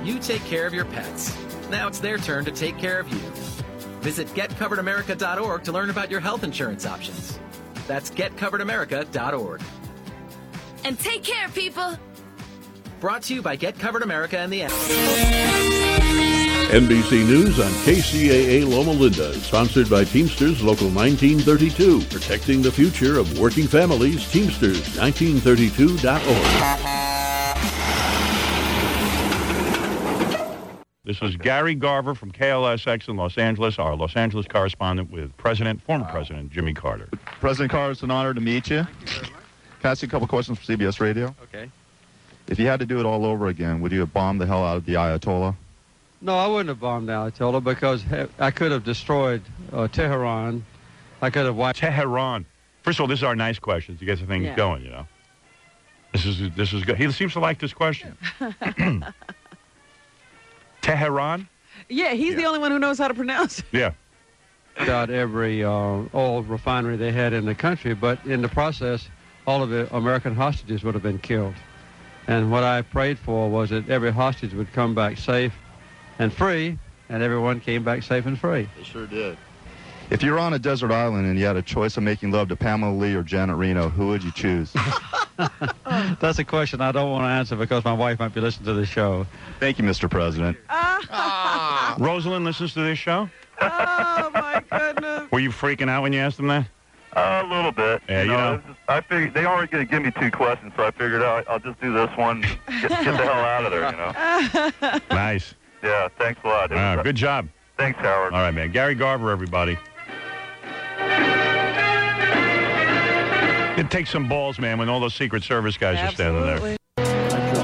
You take care of your pets. Now it's their turn to take care of you. Visit getcoveredamerica.org to learn about your health insurance options. That's getcoveredamerica.org. And take care, people. Brought to you by Get Covered America and the NBC News on KCAA Loma Linda, sponsored by Teamsters Local 1932, protecting the future of working families. Teamsters1932.org. This is Gary Garver from KLSX in Los Angeles, our Los Angeles correspondent with former President Jimmy Carter. President Carter, it's an honor to meet you. Can I ask you a couple questions for CBS Radio? Okay. If you had to do it all over again, would you have bombed the hell out of the Ayatollah? No, I wouldn't have bombed the Ayatollah because I could have destroyed Tehran. I could have wiped Tehran. First of all, this is our nice questions. You get the things going, you know. This is good. He seems to like this question. Tehran? Yeah, he's the only one who knows how to pronounce it. Yeah. out every oil refinery they had in the country, but in the process, all of the American hostages would have been killed. And what I prayed for was that every hostage would come back safe and free, and everyone came back safe and free. They sure did. If you were on a desert island and you had a choice of making love to Pamela Lee or Janet Reno, who would you choose? That's a question I don't want to answer because my wife might be listening to the show. Thank you, Mr. President. Rosalind listens to this show? Oh, my goodness. Were you freaking out when you asked them that? A little bit. Yeah, you know. I figured they aren't going to give me two questions, so I figured I'll just do this one, get the hell out of there, you know. Nice. Yeah, thanks a lot. Good job. Thanks, Howard. All right, man. Gary Garver, everybody. It takes some balls, man, when all those Secret Service guys are standing there.